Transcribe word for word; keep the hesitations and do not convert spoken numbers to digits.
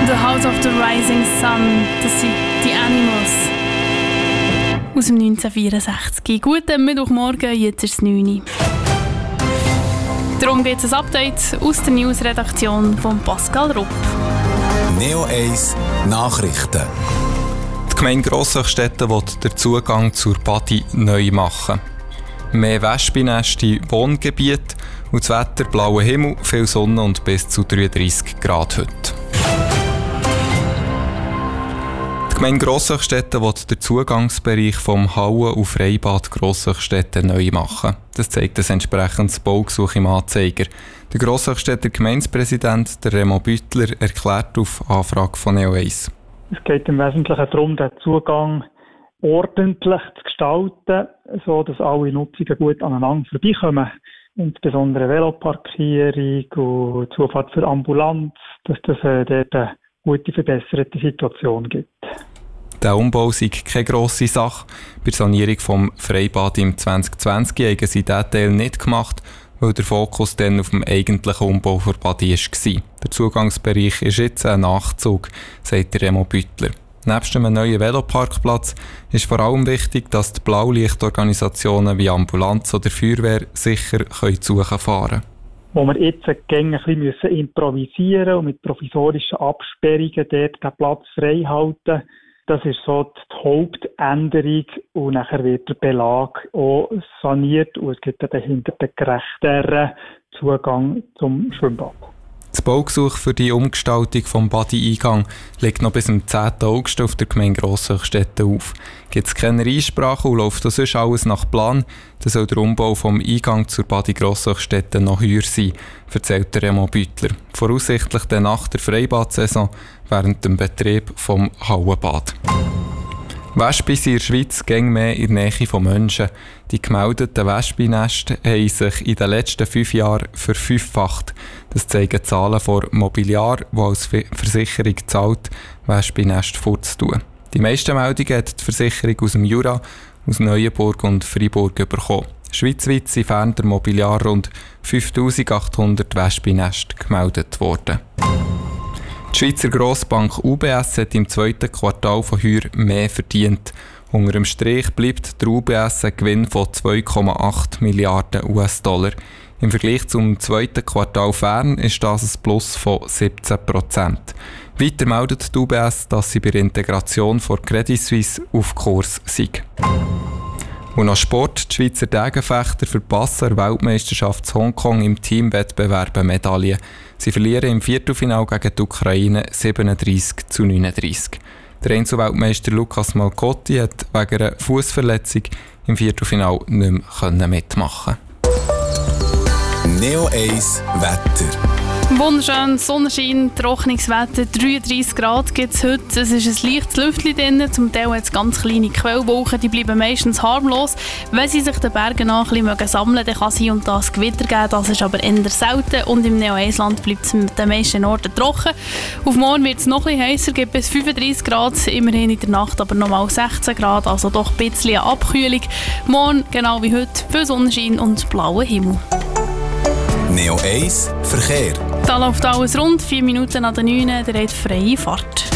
The House of the Rising Sun, das sind die Animals aus dem neunzehnhundertvierundsechzig. Guten Mittwochmorgen, jetzt ist es neun Uhr. Darum gibt es ein Update aus der News-Redaktion von Pascal Rupp. Neo eins Nachrichten. Die Gemeinde Grossachstetten will den Zugang zur Badi neu machen. Mehr Wespennester im Wohngebiet und das Wetter blauer Himmel, viel Sonne und bis zu dreiunddreissig Grad heute. Die Gemeinde Grossachstetten will den Zugangsbereich vom Hauen- und Freibad Grossachstetten neu machen. Das zeigt ein entsprechendes Baugesuch im Anzeiger. Der Grossachstetter Gemeindepräsident der Remo Büttler erklärt auf Anfrage von Neo eins. Es geht im Wesentlichen darum, den Zugang ordentlich zu gestalten, so dass alle Nutzungen gut aneinander vorbeikommen. Insbesondere Veloparkierung und Zufahrt für Ambulanz, dass das äh, dort eine gute, verbesserte Situation gibt. Der Umbau sei keine grosse Sache. Bei der Sanierung vom Freibad im zwanzig zwanzig haben sie diesen Teil nicht gemacht, weil der Fokus dann auf dem eigentlichen Umbau der Badi war. Der Zugangsbereich ist jetzt ein Nachzug, sagt der Remo Büttler. Nebst einem neuen Veloparkplatz ist vor allem wichtig, dass die Blaulichtorganisationen wie Ambulanz oder Feuerwehr sicher können suchen fahren. Wo wir jetzt ein bisschen improvisieren und mit provisorischen Absperrungen dort den Platz frei halten. Das ist so die Hauptänderung und nachher wird der Belag auch saniert und es gibt dann hinter den gerechteren Zugang zum Schwimmbad. Das Baugesuch für die Umgestaltung des Badi-Eingang liegt noch bis zum zehnten August auf der Gemeinde Grossachstetten auf. Gibt es keine Einsprachen und läuft das sonst alles nach Plan, dann soll der Umbau vom Eingang zur Badi Grossachstetten noch höher sein, erzählt der Remo Büttler. Voraussichtlich dann nach der Freibad-Saison während dem Betrieb vom Hauenbad. Wespen sind in der Schweiz gäng mehr in der Nähe von Menschen. Die gemeldeten Wespennester haben sich in den letzten fünf Jahren verfünffacht. Das zeigen Zahlen von Mobiliar, die als Versicherung zahlt, Wespennester vorzutun. Die meisten Meldungen hat die Versicherung aus dem Jura, aus Neuenburg und Freiburg bekommen. Schweizweit sind während der Mobiliar rund fünftausendachthundert Wespennester gemeldet worden. Die Schweizer Grossbank U B S hat im zweiten Quartal von heuer mehr verdient. Unter dem Strich bleibt der U B S ein Gewinn von zwei Komma acht Milliarden U S-Dollar. Im Vergleich zum zweiten Quartal fern ist das ein Plus von siebzehn Prozent. Weiter meldet die U B S, dass sie bei der Integration von Credit Suisse auf Kurs sei. Und noch Sport. Die Schweizer Degenfechter verpassen der Weltmeisterschaft Hongkong im Teamwettbewerb eine Medaille. Sie verlieren im Viertelfinale gegen die Ukraine siebenunddreissig zu neununddreissig. Der Einzelweltmeister Lukas Malcotti hat wegen einer Fußverletzung im Viertelfinale nicht mehr mitmachen können. Neo eins Wetter. Wunderschön, Sonnenschein, trockenes Wetter, dreiunddreissig Grad gibt es heute. Es ist ein leichtes Lüftchen drin, zum Teil hat es ganz kleine Quellwolken, die bleiben meistens harmlos. Wenn sie sich den Bergen nach ein bisschen sammeln, dann kann es hier und da ein Gewitter geben, das ist aber eher selten und im Neo eins Land bleibt es mit den meisten Orten trocken. Auf morgen wird es noch ein bisschen heißer, gibt bis fünfunddreissig Grad, immerhin in der Nacht aber nochmal sechzehn Grad, also doch ein bisschen eine Abkühlung. Morgen, genau wie heute, viel Sonnenschein und blauer Himmel. Neo eins Verkehr. Da läuft alles rund, vier Minuten an der neun, der hat freie Fahrt.